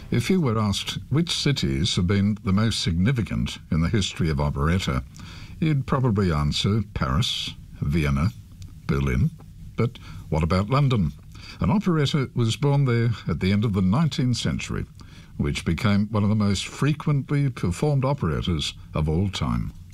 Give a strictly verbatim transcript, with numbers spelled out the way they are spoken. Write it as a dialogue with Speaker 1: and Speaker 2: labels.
Speaker 1: If you were asked which cities have been the most significant in the history of operetta, you'd probably answer Paris, Vienna, Berlin. But what about London? An operetta was born there at the end of the nineteenth century, which became one of the most frequently performed operettas of all time.